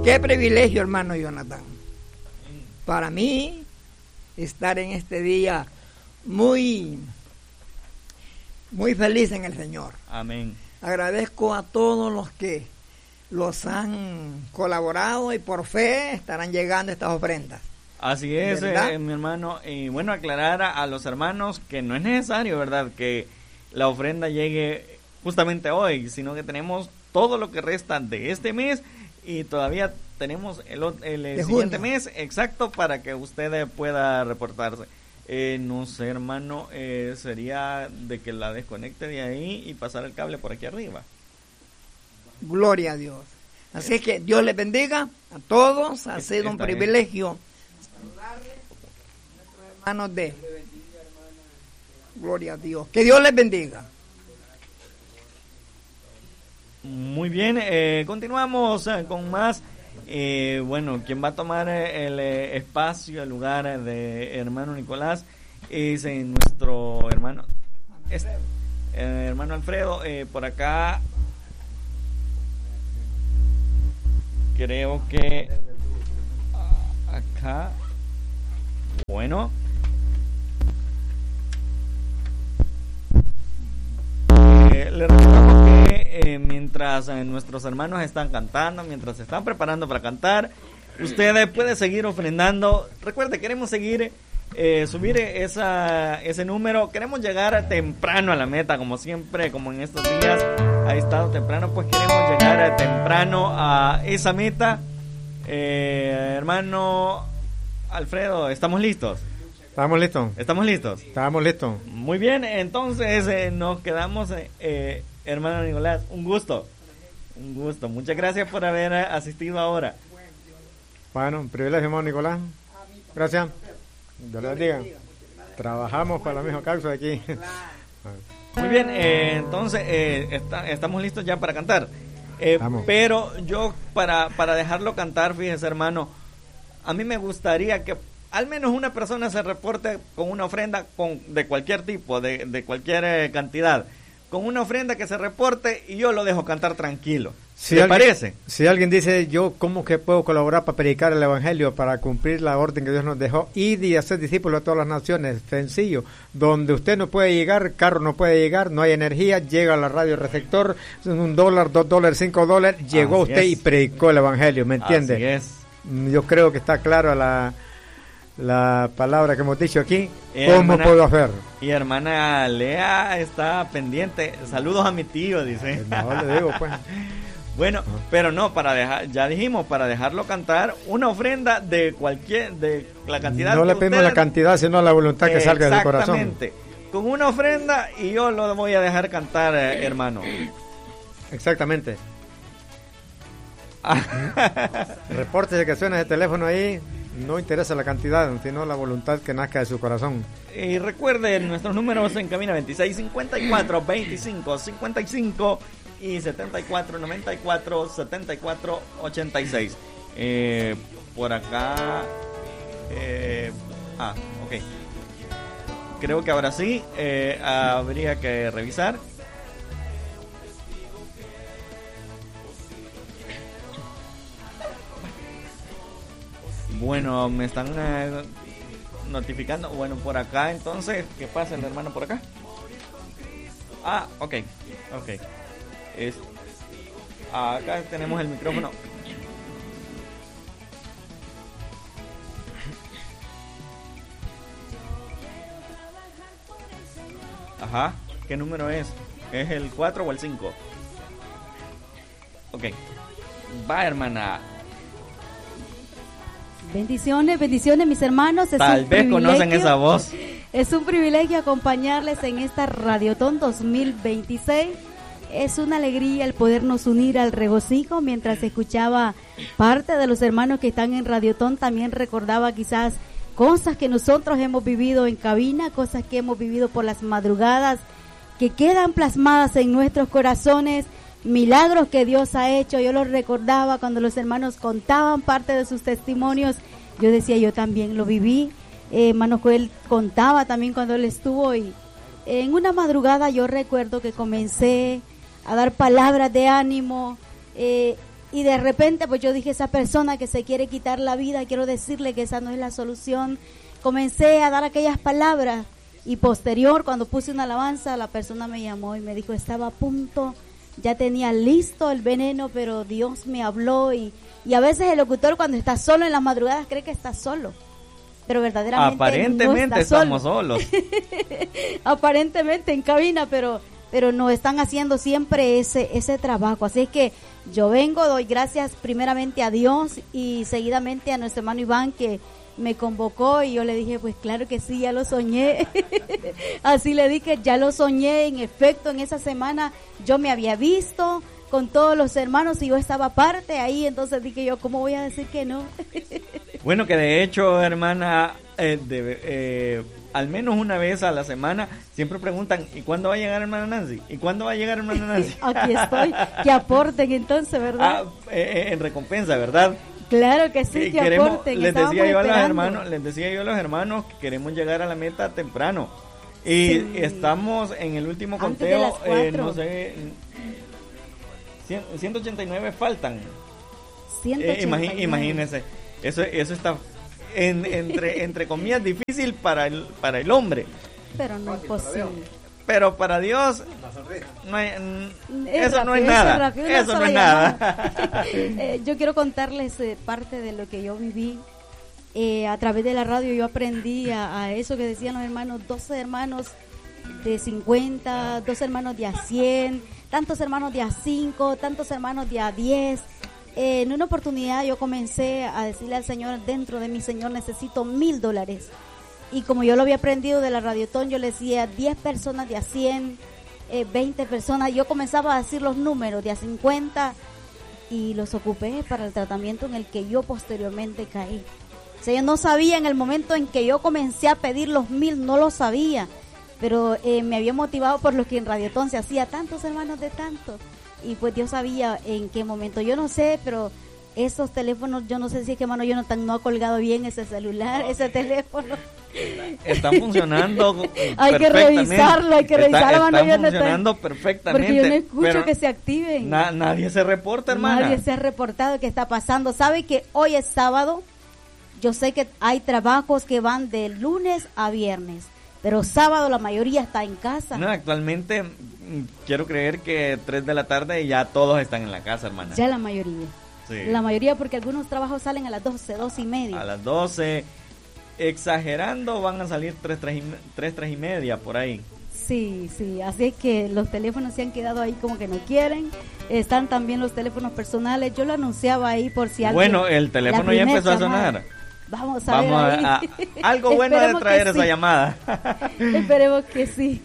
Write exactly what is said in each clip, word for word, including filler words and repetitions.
qué privilegio, hermano Jonathan, para mí estar en este día muy, muy feliz en el Señor. Amén. Agradezco a todos los que los han colaborado y por fe estarán llegando estas ofrendas. Así es, eh, mi hermano. Y bueno, aclarar a, a los hermanos que no es necesario, ¿verdad?, que la ofrenda llegue justamente hoy, sino que tenemos todo lo que resta de este mes y todavía tenemos el, el, el siguiente junio. mes exacto para que usted pueda reportarse. Eh, no sé, hermano, eh, sería de que la desconecte de ahí y pasar el cable por aquí arriba. Gloria a Dios. Así es que Dios les bendiga a todos. Ha sido Está un privilegio saludarles a nuestros hermanos de Gloria a Dios. Que Dios les bendiga. Muy bien, eh, continuamos eh, con más. Eh, bueno, quien va a tomar eh, el eh, espacio, el lugar eh, de hermano Nicolás es eh, nuestro hermano es, eh, hermano Alfredo. Eh, por acá creo que uh, acá bueno eh, le recordamos que eh, mientras eh, nuestros hermanos están cantando, mientras se están preparando para cantar, usted puede seguir ofrendando. Recuerde, queremos seguir eh, subir esa, ese número, queremos llegar temprano a la meta, como siempre, como en estos días ha estado temprano, pues queremos llegar temprano a esa meta. Eh, hermano Alfredo, ¿estamos listos? Estamos listos. ¿Estamos listos? Estamos listos. Muy bien, entonces eh, nos quedamos, eh, eh, hermano Nicolás, un gusto, un gusto. Muchas gracias por haber asistido ahora. Bueno, un privilegio, hermano Nicolás. Gracias. Dios le bendiga. Trabajamos para la misma causa aquí. Muy bien, eh, entonces eh, está, estamos listos ya para cantar. Eh, pero yo, para, para dejarlo cantar, fíjese, hermano, a mí me gustaría que al menos una persona se reporte con una ofrenda con de cualquier tipo, de, de cualquier eh, cantidad, con una ofrenda que se reporte y yo lo dejo cantar tranquilo. Si ¿Le alguien, parece? Si alguien dice, yo cómo que puedo colaborar para predicar el evangelio, para cumplir la orden que Dios nos dejó, ir y hacer discípulos de todas las naciones, sencillo, donde usted no puede llegar, carro no puede llegar, no hay energía, llega a la radio receptor, un dólar, dos dólares, cinco dólares, llegó Así usted es. y predicó el evangelio, ¿me entiende? Así es. Yo creo que está claro la... la palabra que hemos dicho aquí. Y ¿Cómo hermana, puedo hacer? Y hermana Lea está pendiente. Saludos a mi tío, dice. No, le digo, pues. Bueno, uh-huh. pero no, para dejar, ya dijimos, para dejarlo cantar, una ofrenda de cualquier, de la cantidad. No le pedimos usted, la cantidad, sino la voluntad que salga del corazón. Exactamente. Con una ofrenda y yo lo voy a dejar cantar, eh, hermano. Exactamente. Repórtese que suena ese teléfono ahí. No interesa la cantidad, sino la voluntad que nazca de su corazón. Y recuerden, nuestros números en cabina veintiséis cincuenta y cuatro veinticinco cincuenta y cinco y setenta y cuatro noventa y cuatro setenta y cuatro ochenta y seis. Eh, por acá... Eh, ah, ok. Creo que ahora sí, eh, habría que revisar. Bueno, me están eh, notificando. Bueno, por acá entonces, ¿qué pasa el hermano por acá? Ah, ok, ok. Es, acá tenemos el micrófono. Ajá, ¿qué número es? ¿Es el cuatro o el cinco? Ok, va, hermana. Bendiciones, bendiciones, mis hermanos. Es Tal vez conocen esa voz. Es un privilegio acompañarles en esta Radiotón dos mil veintiséis. Es una alegría el podernos unir al regocijo. Mientras escuchaba parte de los hermanos que están en Radiotón, también recordaba quizás cosas que nosotros hemos vivido en cabina, cosas que hemos vivido por las madrugadas, que quedan plasmadas en nuestros corazones. Milagros que Dios ha hecho. Yo los recordaba cuando los hermanos contaban parte de sus testimonios. Yo decía, yo también lo viví. Eh, hermano Joel contaba también cuando él estuvo, y en una madrugada yo recuerdo que comencé a dar palabras de ánimo. Eh, Y de repente, pues yo dije, esa persona que se quiere quitar la vida, quiero decirle que esa no es la solución. Comencé a dar aquellas palabras y posterior, cuando puse una alabanza, la persona me llamó y me dijo, estaba a punto, ya tenía listo el veneno, pero Dios me habló. Y, y a veces el locutor, cuando está solo en las madrugadas, cree que está solo. Pero verdaderamente aparentemente no está estamos solo. solos. Aparentemente en cabina, pero pero nos están haciendo siempre ese ese trabajo. Así es que yo vengo, doy gracias primeramente a Dios y seguidamente a nuestro hermano Iván, que me convocó, y yo le dije, pues claro que sí, ya lo soñé. Así le dije, ya lo soñé. En efecto, en esa semana yo me había visto con todos los hermanos y yo estaba aparte ahí, entonces dije yo, ¿cómo voy a decir que no? Bueno, que de hecho, hermana, eh, de, eh, al menos una vez a la semana siempre preguntan, ¿y cuándo va a llegar hermana Nancy? ¿Y cuándo va a llegar hermana Nancy? Aquí estoy, que aporten entonces, ¿verdad? Ah, eh, en recompensa, ¿verdad? Claro que sí, Eh, que queremos, aporten. les decía yo a los esperando. hermanos, les decía yo a los hermanos que queremos llegar a la meta temprano. Y Sí. estamos en el último Antes de conteo, las cuatro. eh, no sé, cien, ciento ochenta y nueve faltan. ciento Eh, ochenta y imagi- nueve. imagínense, eso eso está en, entre entre comillas difícil para el para el hombre, Pero no es posible. pero para Dios no hay, mm, Es eso no rápido, es eso nada, rápido, una eso no sola es llamada. nada. Eh, yo quiero contarles eh, parte de lo que yo viví. Eh, a través de la radio yo aprendí a, a eso que decían los hermanos, doce hermanos de cincuenta, dos hermanos de a cien, tantos hermanos de a cinco, tantos hermanos de a diez. Eh, en una oportunidad yo comencé a decirle al Señor, dentro de mi Señor necesito mil dólares. Y como yo lo había aprendido de la Radiotón, yo le decía diez personas de a cien, eh, veinte personas. Yo comenzaba a decir los números de a cincuenta y los ocupé para el tratamiento en el que yo posteriormente caí. O sea, yo no sabía en el momento en que yo comencé a pedir los mil, no lo sabía, pero eh, me había motivado por lo que en Radiotón se hacía, tantos hermanos de tantos, y pues Dios sabía en qué momento. Yo no sé, pero esos teléfonos, yo no sé si es que hermano Jonathan no ha colgado bien ese celular, ese teléfono. Está funcionando Hay que revisarlo, hay que Está- revisarlo, hermano está Jonathan. funcionando perfectamente, Porque yo no escucho pero que se activen. na- nadie se reporta, hermana. Nadie se ha reportado que está pasando. ¿Sabe que hoy es sábado? Yo sé que hay trabajos que van de lunes a viernes, pero sábado la mayoría está en casa. No, actualmente mm, quiero creer que tres de la tarde y ya todos están en la casa, hermana. Ya la mayoría. Sí. La mayoría, porque algunos trabajos salen a las doce, doce y media. A las doce, exagerando, van a salir tres, tres y, me- tres, tres y media por ahí. Sí, sí, así es que los teléfonos se han quedado ahí como que no quieren. Están también los teléfonos personales. Yo lo anunciaba ahí por si alguien... Bueno, el teléfono la ya primer empezó a llamada. sonar. Vamos a Vamos ver ahí. a, a- algo bueno de Esperemos traer que esa sí. llamada. Esperemos que sí.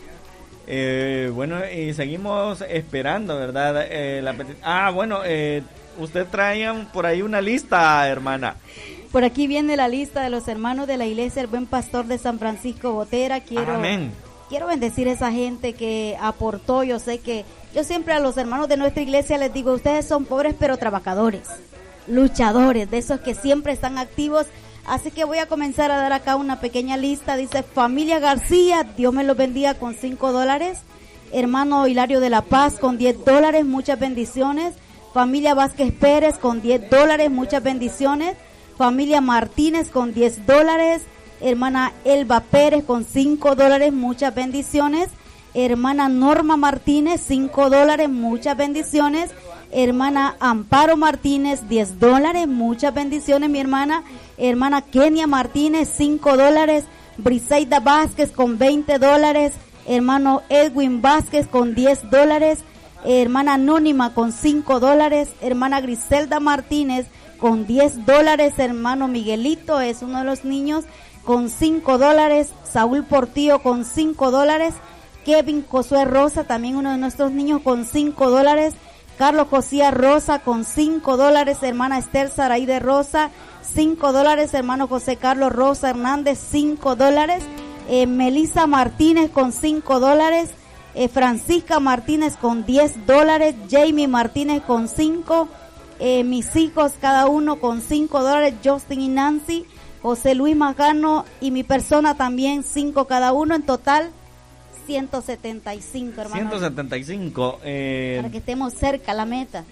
Eh, bueno, y seguimos esperando, ¿verdad? Eh, la peti- ah, bueno, eh, usted traía por ahí una lista, hermana. Por aquí viene la lista de los hermanos de la iglesia El Buen Pastor de San Francisco Botera. Quiero, Amén. quiero bendecir a esa gente que aportó. Yo sé que, yo siempre a los hermanos de nuestra iglesia les digo, ustedes son pobres pero trabajadores, luchadores, de esos que siempre están activos. Así que voy a comenzar a dar acá una pequeña lista. Dice, familia García, Dios me los bendiga, con cinco dólares. Hermano Hilario de la Paz con diez dólares, muchas bendiciones. Familia Vázquez Pérez con diez dólares, muchas bendiciones. Familia Martínez con diez dólares. Hermana Elba Pérez con cinco dólares, muchas bendiciones. Hermana Norma Martínez, cinco dólares, muchas bendiciones. Hermana Amparo Martínez, diez dólares, muchas bendiciones, mi hermana. Hermana Kenia Martínez, cinco dólares. Briseida Vázquez con veinte dólares. Hermano Edwin Vázquez con diez dólares. Hermana Anónima con cinco dólares. Hermana Griselda Martínez con diez dólares. Hermano Miguelito es uno de los niños con cinco dólares. Saúl Portillo con cinco dólares. Kevin Josué Rosa, también uno de nuestros niños, con cinco dólares. Carlos Josía Rosa con cinco dólares. Hermana Esther Saraíde Rosa, cinco dólares. Hermano José Carlos Rosa Hernández, cinco dólares. Eh, Melissa Martínez con cinco dólares. Eh, Francisca Martínez con diez dólares. Jamie Martínez con cinco. Eh, mis hijos cada uno con cinco dólares. Justin y Nancy. José Luis Magano y mi persona también, cinco cada uno. En total, ciento setenta y cinco, hermano. ciento setenta y cinco. Eh, Para que estemos cerca a la meta.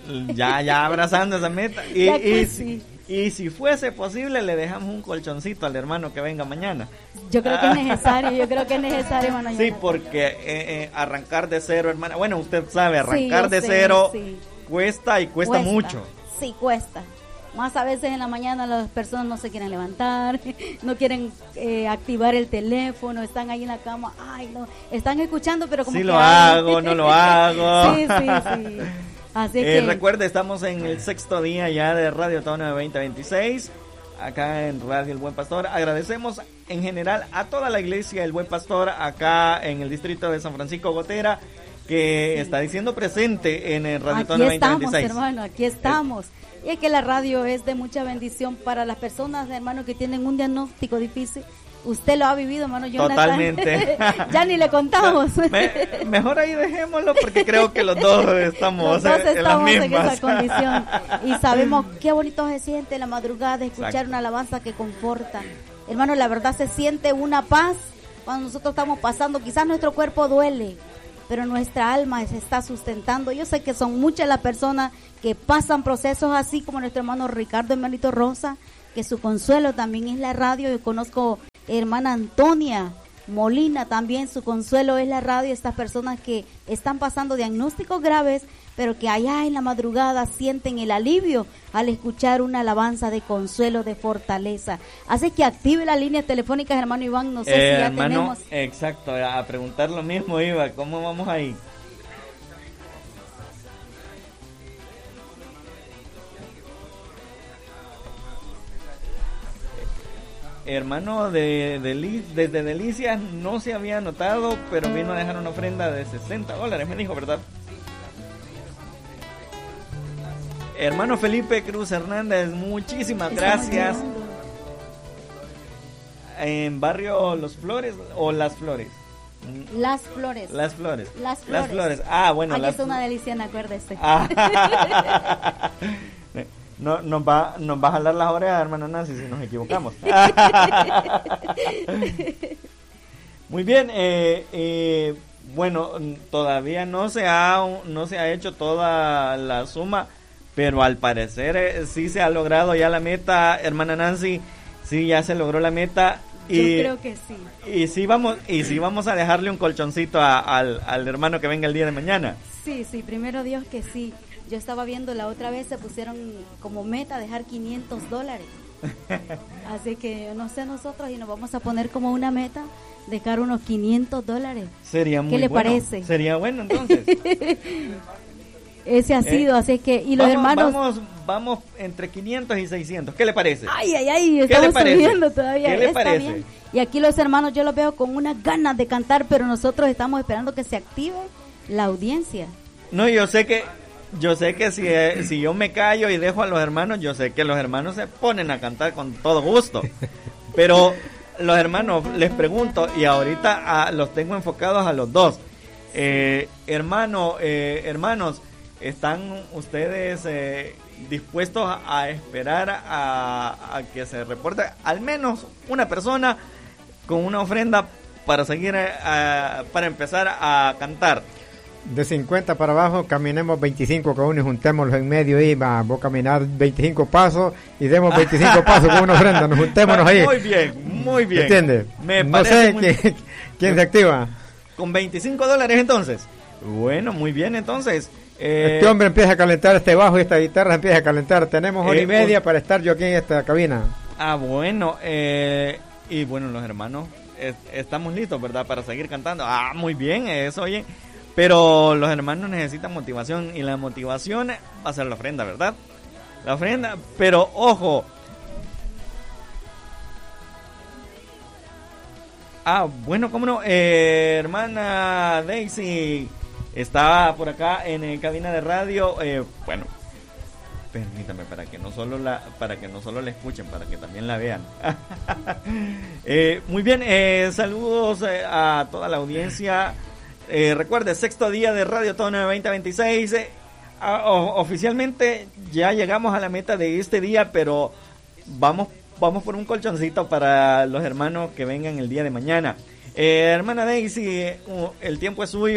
Ya, ya abrazando esa meta. Y, Ya que y, sí. si, y si fuese posible, le dejamos un colchoncito al hermano que venga mañana. Yo creo que es necesario, yo creo que es necesario, hermano. Sí, Jonathan. porque eh, eh, arrancar de cero, hermana. Bueno, usted sabe, Sí, arrancar yo de sé, cero sí. cuesta y cuesta, mucho. Sí, cuesta. Más a veces en la mañana las personas no se quieren levantar, no quieren eh, activar el teléfono, están ahí en la cama, ay no, están escuchando pero como Sí que lo ay. hago, no lo hago. Sí, sí, sí. Así Eh, que recuerde, estamos en el sexto día ya de Radio Tono veinte veintiséis, acá en Radio El Buen Pastor. Agradecemos en general a toda la iglesia El Buen Pastor acá en el distrito de San Francisco Gotera, que está diciendo presente en el Radio aquí Tono estamos, veinte veintiséis. hermano, aquí estamos. Y es que la radio es de mucha bendición para las personas, hermano, que tienen un diagnóstico difícil. Usted lo ha vivido, hermano Jonathan. Totalmente. Ya ni le contamos. Me- mejor ahí dejémoslo porque creo que los dos estamos, Los dos eh, en las estamos en mismas. esa condición y sabemos qué bonito se siente la madrugada de escuchar Exacto. una alabanza que conforta. Hermano, la verdad se siente una paz cuando nosotros estamos pasando. Quizás nuestro cuerpo duele, pero nuestra alma se está sustentando. Yo sé que son muchas las personas que pasan procesos así como nuestro hermano Ricardo, hermanito Rosa, que su consuelo también es la radio. Yo conozco hermana Antonia Molina, también su consuelo es la radio. Estas personas que están pasando diagnósticos graves, pero que allá en la madrugada sienten el alivio al escuchar una alabanza de consuelo, de fortaleza. Así que active las líneas telefónicas, hermano Iván, no sé Eh, si ya hermano, tenemos. exacto, a preguntar lo mismo iba, ¿cómo vamos ahí? Hermano de, Deli- desde Delicias no se había anotado, pero vino a dejar una ofrenda de sesenta dólares, me dijo, ¿verdad? Hermano Felipe Cruz Hernández, muchísimas Estamos gracias. llegando. En barrio Los Flores o Las Flores. Las flores. Las Flores. Las flores. Ah, bueno, Aquí las es una delicia, acuérdese. Ah. No, nos va, nos va a jalar las orejas, hermano Nancy, si nos equivocamos. Muy bien, eh, eh, bueno, todavía no se ha no se ha hecho toda la suma, pero al parecer eh, sí se ha logrado ya la meta, hermana Nancy, sí ya se logró la meta. Y, Yo creo que sí. y sí vamos y sí vamos a dejarle un colchoncito a- al, al hermano que venga el día de mañana. Sí, sí, primero Dios que sí. Yo estaba viendo la otra vez, se pusieron como meta dejar quinientos dólares. Así que no sé nosotros y nos vamos a poner como una meta dejar unos quinientos dólares. Sería muy ¿Qué le bueno. parece? Sería bueno entonces. Ese ha sido, así que, y los vamos, hermanos... Vamos, vamos entre quinientos y seiscientos. ¿Qué le parece? Ay, ay, ay, ¿Qué le estamos parece? subiendo todavía. ¿Qué le Está parece? bien. Y aquí los hermanos yo los veo con unas ganas de cantar, pero nosotros estamos esperando que se active la audiencia. No, yo sé que yo sé que si, eh, si yo me callo y dejo a los hermanos, yo sé que los hermanos se ponen a cantar con todo gusto. Pero los hermanos, les pregunto, y ahorita ah, los tengo enfocados a los dos. Eh, hermano, eh, hermanos, ¿están ustedes eh, dispuestos a, a esperar a, a que se reporte al menos una persona con una ofrenda para seguir, eh, a- para empezar a cantar? De cincuenta para abajo, caminemos veinticinco cada uno y juntémoslos en medio y va, voy a caminar veinticinco pasos y demos veinticinco pasos con una ofrenda, nos juntémonos ahí. Muy bien, muy bien. ¿Entiendes? Me No parece sé muy quién, bien. quién se activa. Con veinticinco dólares entonces. Bueno, muy bien entonces. Eh, Este hombre empieza a calentar este bajo y esta guitarra empieza a calentar. Tenemos hora Eh, y media o- para estar yo aquí en esta cabina. Ah, bueno. Eh, y bueno, los hermanos, es- estamos listos, ¿verdad? Para seguir cantando. Ah, muy bien, eso, oye. Pero los hermanos necesitan motivación y la motivación va a ser la ofrenda, ¿verdad? La ofrenda, pero ojo. Ah, bueno, cómo no, eh, hermana Daisy está por acá en eh, cabina de radio. Eh, bueno, permítame para que no solo la, para que no solo la escuchen, para que también la vean. Eh, muy bien, eh, saludos eh, a toda la audiencia. Eh, recuerde, sexto día de Radio Tono veinte veintiséis. Eh, ah, o- oficialmente ya llegamos a la meta de este día, pero vamos vamos por un colchoncito para los hermanos que vengan el día de mañana. Eh, hermana Daisy, uh, el tiempo es suyo.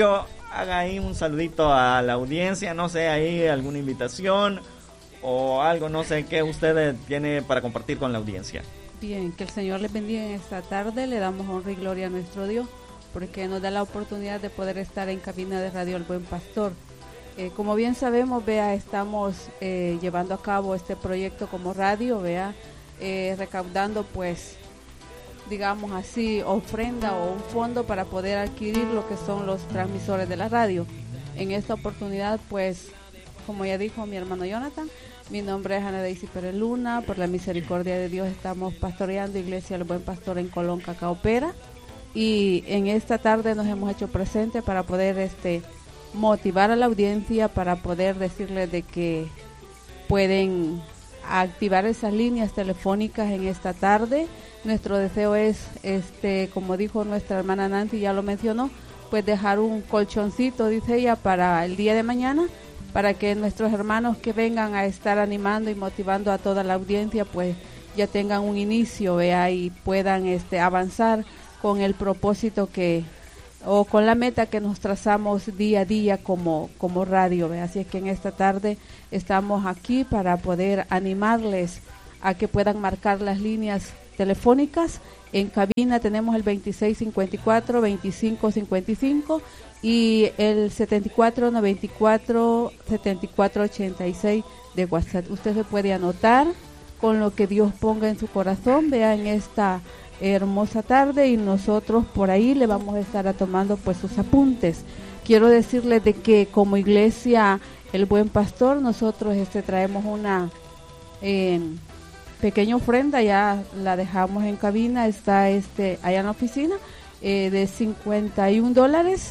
haga ahí un saludito a la audiencia, no sé, ahí alguna invitación o algo, no sé, qué usted tiene para compartir con la audiencia. Bien, que el Señor les bendiga en esta tarde, le damos honra y gloria a nuestro Dios, porque nos da la oportunidad de poder estar en cabina de Radio El Buen Pastor. Eh, como bien sabemos, vea, estamos eh, llevando a cabo este proyecto como radio, vea, eh, recaudando pues, digamos así, ofrenda o un fondo para poder adquirir lo que son los transmisores de la radio. En esta oportunidad, pues, como ya dijo mi hermano Jonathan, mi nombre es Ana Daisy Pérez Luna, por la misericordia de Dios estamos pastoreando Iglesia El Buen Pastor en Colón, Cacaopera, y en esta tarde nos hemos hecho presente para poder este motivar a la audiencia, para poder decirles de que pueden activar esas líneas telefónicas en esta tarde. Nuestro deseo es, este, como dijo nuestra hermana Nancy, ya lo mencionó, pues dejar un colchoncito, dice ella, para el día de mañana, para que nuestros hermanos que vengan a estar animando y motivando a toda la audiencia, pues ya tengan un inicio, vea, y puedan este avanzar con el propósito que o con la meta que nos trazamos día a día como, como radio, ¿ve? Así es que en esta tarde estamos aquí para poder animarles a que puedan marcar las líneas telefónicas. En cabina tenemos el veintiséis cincuenta y cuatro, veinticinco cincuenta y cinco y el setenta y cuatro noventa y cuatro, setenta y cuatro ochenta y seis de WhatsApp. Usted se puede anotar con lo que Dios ponga en su corazón, vea, en esta hermosa tarde, y nosotros por ahí le vamos a estar tomando pues sus apuntes. Quiero decirles de que como Iglesia El Buen Pastor, nosotros este traemos una eh, pequeña ofrenda, ya la dejamos en cabina, está este allá en la oficina, eh, de cincuenta y un dólares,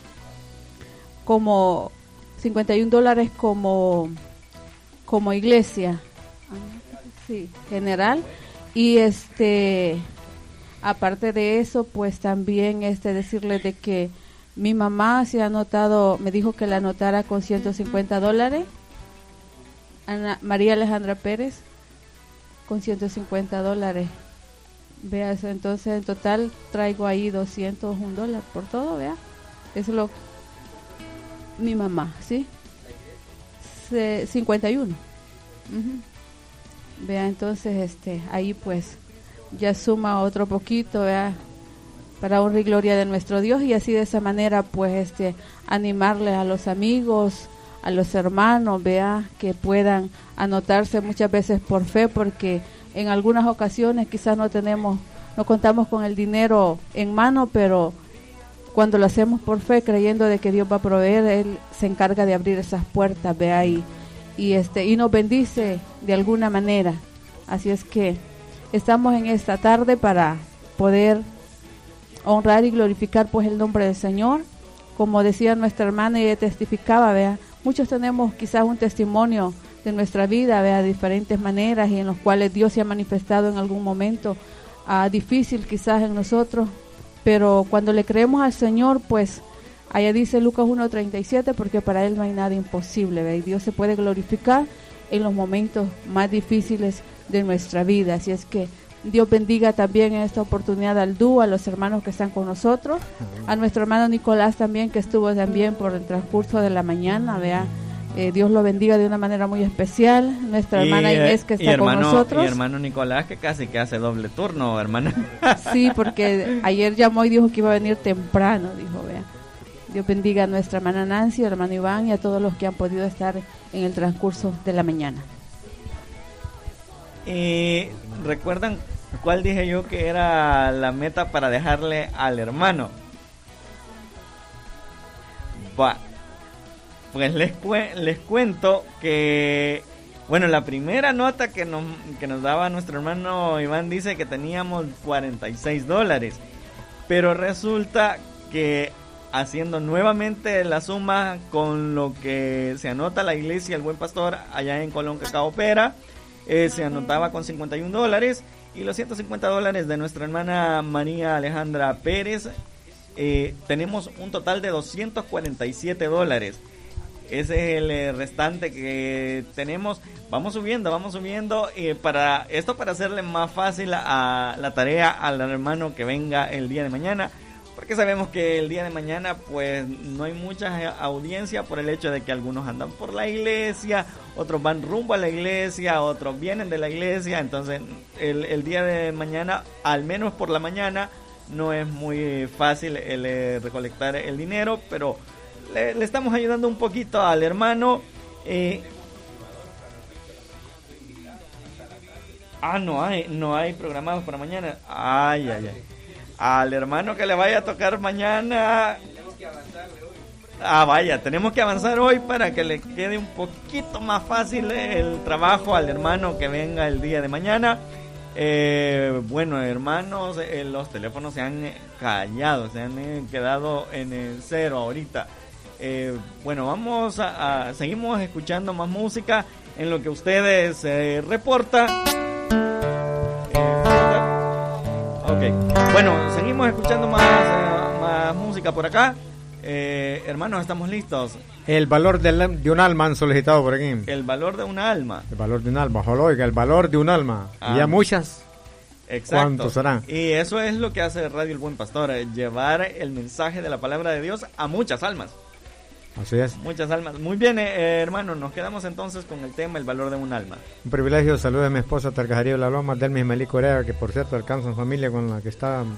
como cincuenta y un dólares como como iglesia, sí, general, y este aparte de eso, pues también este decirle de que mi mamá se ha anotado, me dijo que la anotara con ciento cincuenta dólares, Ana, María Alejandra Pérez, con ciento cincuenta dólares. Vea eso, entonces en total traigo ahí doscientos un dólares por todo, vea. Eso es lo, mi mamá, ¿sí? Se, cincuenta y uno. Uh-huh. Vea, entonces este ahí pues ya suma otro poquito, vea, para honra y gloria de nuestro Dios, y así de esa manera pues este animarle a los amigos, a los hermanos, vea, que puedan anotarse muchas veces por fe, porque en algunas ocasiones quizás no tenemos, no contamos con el dinero en mano, pero cuando lo hacemos por fe, creyendo de que Dios va a proveer, Él se encarga de abrir esas puertas, vea, y, y este y nos bendice de alguna manera. Así es que estamos en esta tarde para poder honrar y glorificar pues el nombre del Señor. Como decía nuestra hermana y ella testificaba, vea, muchos tenemos quizás un testimonio de nuestra vida, vea, de diferentes maneras, y en los cuales Dios se ha manifestado en algún momento uh, difícil quizás en nosotros, pero cuando le creemos al Señor, pues allá dice Lucas uno treinta y siete, porque para Él no hay nada imposible, vea, y Dios se puede glorificar en los momentos más difíciles de nuestra vida. Así es que Dios bendiga también en esta oportunidad al dúo, a los hermanos que están con nosotros, a nuestro hermano Nicolás también, que estuvo también por el transcurso de la mañana, vea, eh, Dios lo bendiga de una manera muy especial, nuestra y, hermana Inés que está hermano, con nosotros. Y hermano Nicolás que casi que hace doble turno, hermana. Sí, porque ayer llamó y dijo que iba a venir temprano, dijo, vea. Dios bendiga a nuestra hermana Nancy, al hermano Iván y a todos los que han podido estar en el transcurso de la mañana. Y recuerdan cuál dije yo que era la meta para dejarle al hermano. Va, pues les cu- les cuento que, bueno, la primera nota que nos que nos daba nuestro hermano Iván dice que teníamos cuarenta y seis dólares, pero resulta que haciendo nuevamente la suma con lo que se anota la iglesia El Buen Pastor allá en Colón, Cacaopera, Eh, se anotaba con cincuenta y un dólares, y los ciento cincuenta dólares de nuestra hermana María Alejandra Pérez, eh, tenemos un total de doscientos cuarenta y siete dólares. Ese es el eh, restante que tenemos. Vamos subiendo, vamos subiendo, eh, para esto, para hacerle más fácil a, a la tarea al hermano que venga el día de mañana, porque sabemos que el día de mañana pues no hay mucha audiencia por el hecho de que algunos andan por la iglesia, otros van rumbo a la iglesia, otros vienen de la iglesia, entonces el, el día de mañana, al menos por la mañana, no es muy fácil el, eh, recolectar el dinero, pero le, le estamos ayudando un poquito al hermano. Eh, ah, no hay, no hay programados para mañana. Ay, ay, ay. Al hermano que le vaya a tocar mañana. Ah, vaya, tenemos que avanzar hoy para que le quede un poquito más fácil el trabajo al hermano que venga el día de mañana. Eh, bueno, hermanos, eh, los teléfonos se han callado, se han eh, quedado en el cero ahorita. Eh, bueno, vamos a, a seguimos escuchando más música en lo que ustedes eh, reportan. Okay. Bueno, seguimos escuchando más, eh, más música por acá. Eh, hermanos, ¿estamos listos? El valor de, la, de un alma han solicitado por aquí. El valor de un alma. El valor de un alma, ojalá, oiga, el valor de un alma. Ah, y ya muchas. Exacto. ¿Cuántos serán? Y eso es lo que hace Radio El Buen Pastor, eh, llevar el mensaje de la palabra de Dios a muchas almas. Así es. Muchas almas. Muy bien, eh, hermanos, nos quedamos entonces con el tema, el valor de un alma. Un privilegio, saludos a mi esposa Tarcajarío La Loma, Delmis Melí Corea, que por cierto alcanzan familia con la que está